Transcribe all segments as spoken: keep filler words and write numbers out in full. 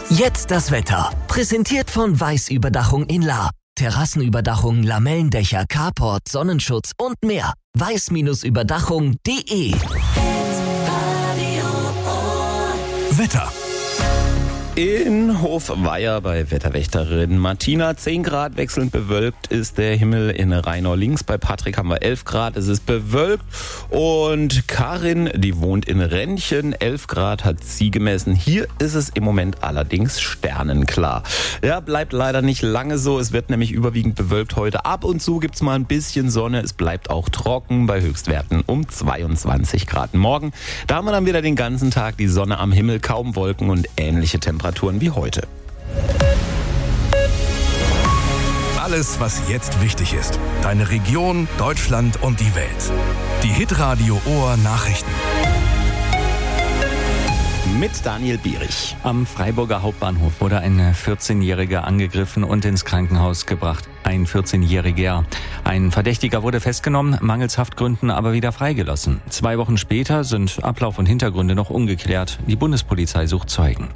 Jetzt das Wetter. Präsentiert von Weiß-Überdachung in Lahr. Terrassenüberdachung, Lamellendächer, Carport, Sonnenschutz und mehr. weiß-überdachung punkt de. Wetter. In Hofweier bei Wetterwächterin Martina zehn Grad, wechselnd bewölkt ist der Himmel. In Rheinau links bei Patrick haben wir elf Grad, es ist bewölkt. Und Karin, die wohnt in Rennchen, elf Grad hat sie gemessen. Hier ist es im Moment allerdings sternenklar. Ja, bleibt leider nicht lange so, es wird nämlich überwiegend bewölkt heute. Ab und zu gibt's mal ein bisschen Sonne, es bleibt auch trocken bei Höchstwerten um zweiundzwanzig Grad. Morgen, da haben wir dann wieder den ganzen Tag die Sonne am Himmel, kaum Wolken und ähnliche Temperaturen wie heute. Alles, was jetzt wichtig ist. Deine Region, Deutschland und die Welt. Die Hitradio Ohr Nachrichten. Mit Daniel Bierich. Am Freiburger Hauptbahnhof wurde ein vierzehnjähriger angegriffen und ins Krankenhaus gebracht. Ein vierzehnjähriger. Ein Verdächtiger wurde festgenommen, mangels Haftgründen aber wieder freigelassen. Zwei Wochen später sind Ablauf und Hintergründe noch ungeklärt. Die Bundespolizei sucht Zeugen.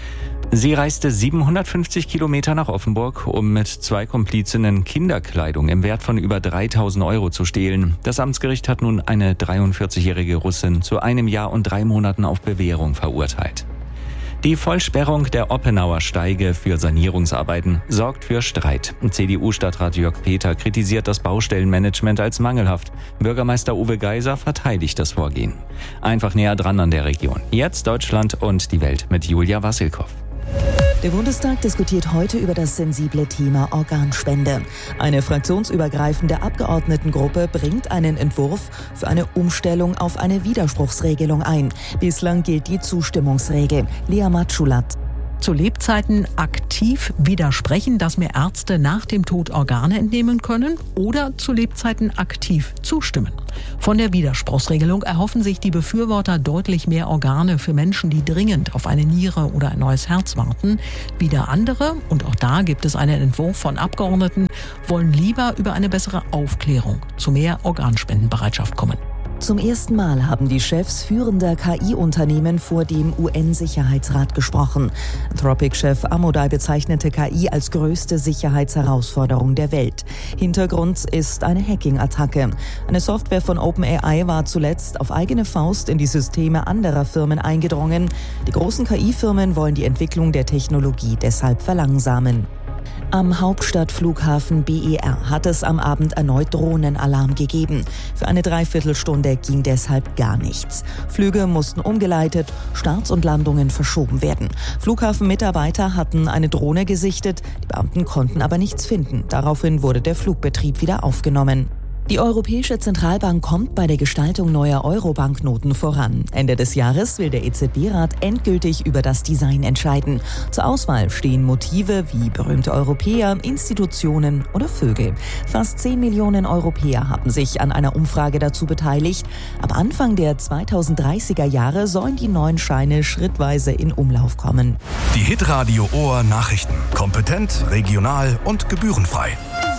Sie reiste siebenhundertfünfzig Kilometer nach Offenburg, um mit zwei Komplizinnen Kinderkleidung im Wert von über dreitausend Euro zu stehlen. Das Amtsgericht hat nun eine dreiundvierzigjährige Russin zu einem Jahr und drei Monaten auf Bewährung verurteilt. Die Vollsperrung der Oppenauer Steige für Sanierungsarbeiten sorgt für Streit. C D U-Stadtrat Jörg Peter kritisiert das Baustellenmanagement als mangelhaft. Bürgermeister Uwe Geiser verteidigt das Vorgehen. Einfach näher dran an der Region. Jetzt Deutschland und die Welt mit Julia Wassilkow. Der Bundestag diskutiert heute über das sensible Thema Organspende. Eine fraktionsübergreifende Abgeordnetengruppe bringt einen Entwurf für eine Umstellung auf eine Widerspruchsregelung ein. Bislang gilt die Zustimmungsregel. Lea Matschulat. Zu Lebzeiten aktiv widersprechen, dass mir Ärzte nach dem Tod Organe entnehmen können, oder zu Lebzeiten aktiv zustimmen. Von der Widerspruchsregelung erhoffen sich die Befürworter deutlich mehr Organe für Menschen, die dringend auf eine Niere oder ein neues Herz warten. Wieder andere, und auch da gibt es einen Entwurf von Abgeordneten, wollen lieber über eine bessere Aufklärung zu mehr Organspendenbereitschaft kommen. Zum ersten Mal haben die Chefs führender K I-Unternehmen vor dem U N-Sicherheitsrat gesprochen. Anthropic-Chef Amodei bezeichnete K I als größte Sicherheitsherausforderung der Welt. Hintergrund ist eine Hacking-Attacke. Eine Software von OpenAI war zuletzt auf eigene Faust in die Systeme anderer Firmen eingedrungen. Die großen K I-Firmen wollen die Entwicklung der Technologie deshalb verlangsamen. Am Hauptstadtflughafen B E R hat es am Abend erneut Drohnenalarm gegeben. Für eine Dreiviertelstunde ging deshalb gar nichts. Flüge mussten umgeleitet, Starts und Landungen verschoben werden. Flughafenmitarbeiter hatten eine Drohne gesichtet, die Beamten konnten aber nichts finden. Daraufhin wurde der Flugbetrieb wieder aufgenommen. Die Europäische Zentralbank kommt bei der Gestaltung neuer Euro-Banknoten voran. Ende des Jahres will der E Z B-Rat endgültig über das Design entscheiden. Zur Auswahl stehen Motive wie berühmte Europäer, Institutionen oder Vögel. Fast zehn Millionen Europäer haben sich an einer Umfrage dazu beteiligt. Ab Anfang der zweitausenddreißiger Jahre sollen die neuen Scheine schrittweise in Umlauf kommen. Die Hitradio Ohr Nachrichten. Kompetent, regional und gebührenfrei.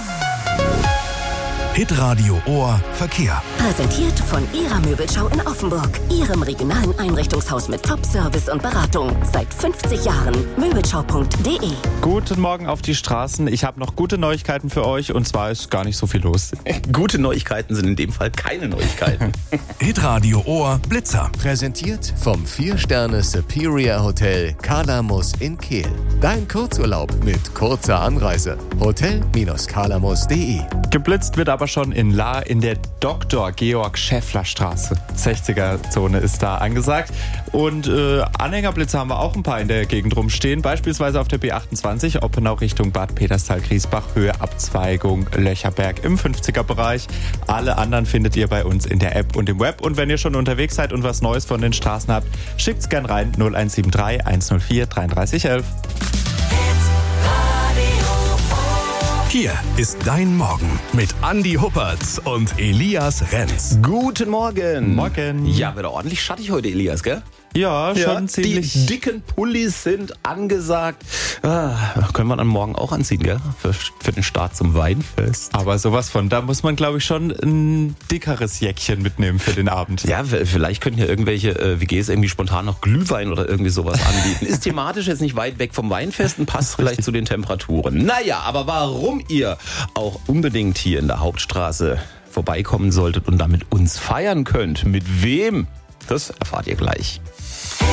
Hitradio Ohr Verkehr. Präsentiert von Ihrer Möbelschau in Offenburg. Ihrem regionalen Einrichtungshaus mit Top-Service und Beratung. Seit fünfzig Jahren. Möbelschau punkt de. Guten Morgen auf die Straßen. Ich habe noch gute Neuigkeiten für euch, und zwar ist gar nicht so viel los. Gute Neuigkeiten sind in dem Fall keine Neuigkeiten. Hitradio Ohr Blitzer. Präsentiert vom vier Sterne Superior Hotel Kalamus in Kehl. Dein Kurzurlaub mit kurzer Anreise. hotel Bindestrich kalamus punkt de. Geblitzt wird aber schon in Lahr in der Doktor Georg Schäffler Straße. sechziger-Zone ist da angesagt. Und äh, Anhängerblitze haben wir auch ein paar in der Gegend rumstehen. Beispielsweise auf der B achtundzwanzig, Oppenau Richtung Bad Peterstal-Griesbach, Höhe Abzweigung Löcherberg im fünfziger-Bereich. Alle anderen findet ihr bei uns in der App und im Web. Und wenn ihr schon unterwegs seid und was Neues von den Straßen habt, schickt's gern rein. null eins sieben drei eins null vier dreiunddreißig elf. Hier ist dein Morgen mit Andi Huppertz und Elias Renz. Guten Morgen. Morgen. Ja, wird ordentlich schattig heute, Elias, gell? Ja, schon Ja, ziemlich. Die dicken Pullis sind angesagt. Ah, können wir dann morgen auch anziehen, gell? Für, für den Start zum Weinfest. Aber sowas von, da muss man, glaube ich, schon ein dickeres Jäckchen mitnehmen für den Abend. Ja, vielleicht könnten ja irgendwelche äh, W Gs irgendwie spontan noch Glühwein oder irgendwie sowas anbieten. Ist thematisch jetzt nicht weit weg vom Weinfest und passt vielleicht zu den Temperaturen. Naja, aber warum ihr auch unbedingt hier in der Hauptstraße vorbeikommen solltet und damit uns feiern könnt, mit wem, das erfahrt ihr gleich.